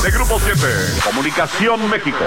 De Grupo 7, Comunicación México.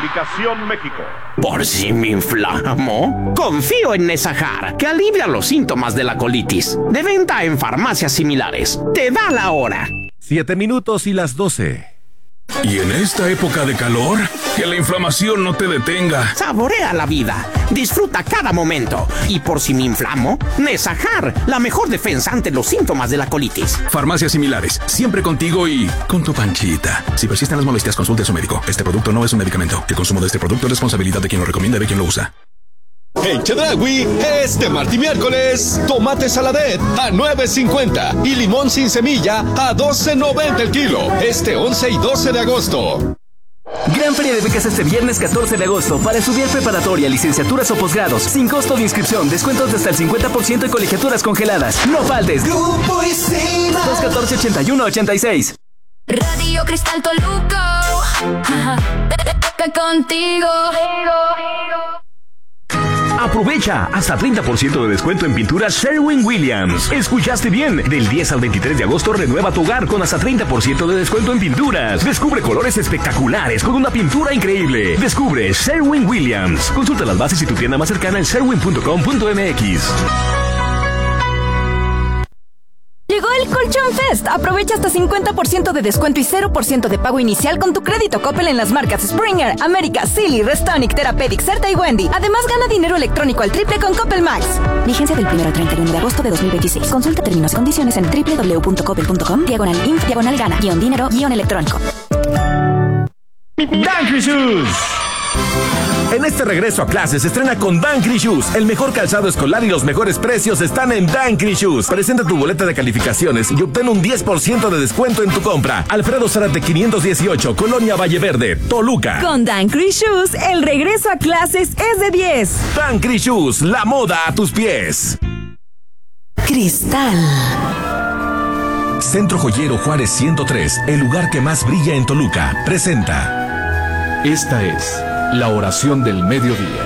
¿Por si me inflamo? Confío en Nesajar, que alivia los síntomas de la colitis. De venta en farmacias similares. Te da la hora. 7 minutos y las 12. Y en esta época de calor, que la inflamación no te detenga. Saborea la vida. Disfruta cada momento. Y por si me inflamo, Nesajar, la mejor defensa ante los síntomas de la colitis. Farmacias similares, siempre contigo y con tu panchita. Si persisten las molestias, consulte a su médico. Este producto no es un medicamento. El consumo de este producto es responsabilidad de quien lo recomienda y de quien lo usa. En Chedraui, este martes y miércoles, tomate saladet a $9.50 y limón sin semilla a $12.90 el kilo. Este 11 y 12 de agosto. Gran feria de becas este viernes 14 de agosto para estudiar preparatoria, licenciaturas o posgrados, sin costo de inscripción, descuentos de hasta el 50% y colegiaturas congeladas. No faltes. Grupo Isima. 214-8186. Radio Cristal Toluca. Contigo. Aprovecha hasta 30% de descuento en pinturas Sherwin-Williams. ¿Escuchaste bien? Del 10 al 23 de agosto renueva tu hogar con hasta 30% de descuento en pinturas. Descubre colores espectaculares con una pintura increíble. Descubre Sherwin-Williams. Consulta las bases y tu tienda más cercana en sherwin.com.mx. Llegó el Colchón Fest. Aprovecha hasta 50% de descuento y 0% de pago inicial con tu crédito Coppel en las marcas Springer, América, Silly, Restonic, Therapeutic, Certa y Wendy. Además, gana dinero electrónico al triple con Coppel Max. Vigencia del 1 al 31 de agosto de 2026. Consulta términos y condiciones en www.coppel.com/gana-dinero-electrónico. Dancry Shoes. En este regreso a clases, estrena con Dancry Shoes. El mejor calzado escolar y los mejores precios están en Dancry Shoes. Presenta tu boleta de calificaciones y obtén un 10% de descuento en tu compra. Alfredo Zárate 518, Colonia Valle Verde, Toluca. Con Dancry Shoes, el regreso a clases es de 10. Dancry Shoes, la moda a tus pies. Cristal. Centro Joyero Juárez 103, el lugar que más brilla en Toluca, presenta. Esta es la oración del mediodía.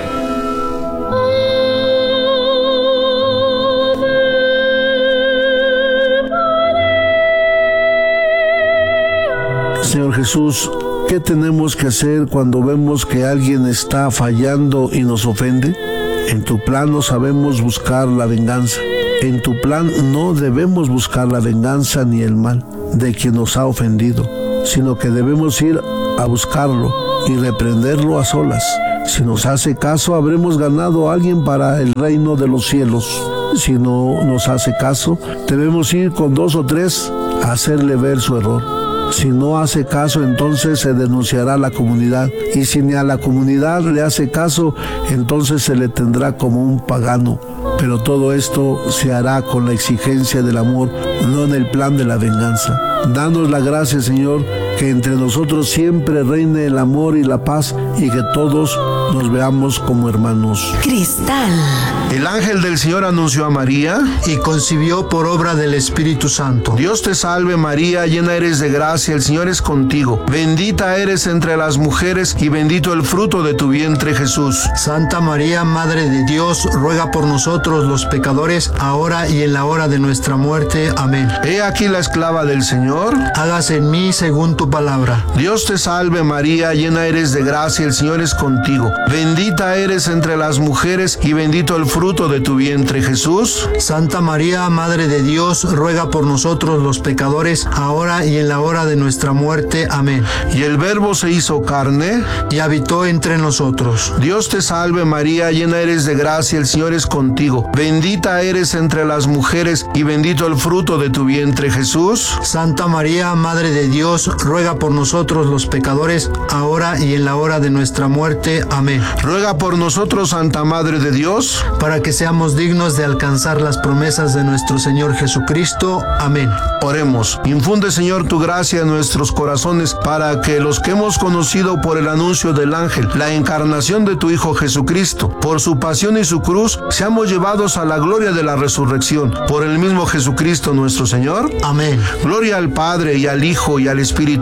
Señor Jesús, ¿qué tenemos que hacer cuando vemos que alguien está fallando y nos ofende? En tu plan no sabemos buscar la venganza. En tu plan no debemos buscar la venganza ni el mal de quien nos ha ofendido, sino que debemos ir a buscarlo y reprenderlo a solas. Si nos hace caso, habremos ganado a alguien para el reino de los cielos. Si no nos hace caso, debemos ir con 2 o 3 a hacerle ver su error. Si no hace caso, entonces se denunciará a la comunidad. Y si ni a la comunidad le hace caso, entonces se le tendrá como un pagano. Pero todo esto se hará con la exigencia del amor, no en el plan de la venganza. Danos la gracia, Señor, que entre nosotros siempre reine el amor y la paz y que todos nos veamos como hermanos. Cristal. El ángel del Señor anunció a María y concibió por obra del Espíritu Santo. Dios te salve María, llena eres de gracia, el Señor es contigo. Bendita eres entre las mujeres y bendito el fruto de tu vientre Jesús. Santa María, Madre de Dios, ruega por nosotros los pecadores, ahora y en la hora de nuestra muerte. Amén. He aquí la esclava del Señor. Hágase en mí según tu palabra. Dios te salve María, llena eres de gracia, el Señor es contigo. Bendita eres entre las mujeres y bendito el fruto de tu vientre Jesús. Santa María, Madre de Dios, ruega por nosotros los pecadores, ahora y en la hora de nuestra muerte. Amén. Y el Verbo se hizo carne y habitó entre nosotros. Dios te salve María, llena eres de gracia, el Señor es contigo. Bendita eres entre las mujeres y bendito el fruto de tu vientre Jesús. Santa María, Madre de Dios, ruega por nosotros los pecadores, ahora y en la hora de nuestra muerte. Amén. Ruega por nosotros, Santa Madre de Dios, para que seamos dignos de alcanzar las promesas de nuestro Señor Jesucristo. Amén. Oremos. Infunde, Señor, tu gracia en nuestros corazones para que los que hemos conocido por el anuncio del ángel, la encarnación de tu Hijo Jesucristo, por su pasión y su cruz, seamos llevados a la gloria de la resurrección. Por el mismo Jesucristo nuestro Señor. Amén. Gloria al Padre y al Hijo y al Espíritu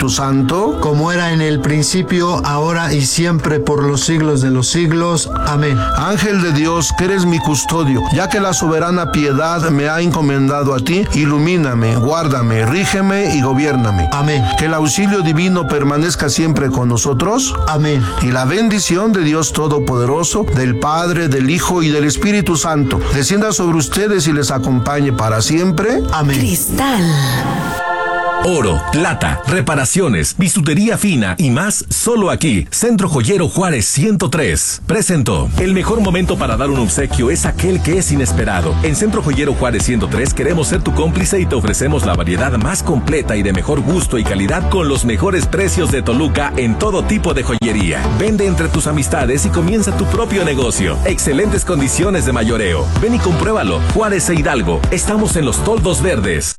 Espíritu Santo, como era en el principio, ahora y siempre, por los siglos de los siglos. Amén. Ángel de Dios, que eres mi custodio, ya que la soberana piedad me ha encomendado a ti, ilumíname, guárdame, rígeme y gobiérname. Amén. Que el auxilio divino permanezca siempre con nosotros. Amén. Y la bendición de Dios Todopoderoso, del Padre, del Hijo y del Espíritu Santo, descienda sobre ustedes y les acompañe para siempre. Amén. Cristal. Oro, plata, reparaciones, bisutería fina y más solo aquí. Centro Joyero Juárez 103 presentó. El mejor momento para dar un obsequio es aquel que es inesperado. En Centro Joyero Juárez 103 queremos ser tu cómplice y te ofrecemos la variedad más completa y de mejor gusto y calidad con los mejores precios de Toluca en todo tipo de joyería. Vende entre tus amistades y comienza tu propio negocio. Excelentes condiciones de mayoreo. Ven y compruébalo. Juárez e Hidalgo. Estamos en los Toldos Verdes.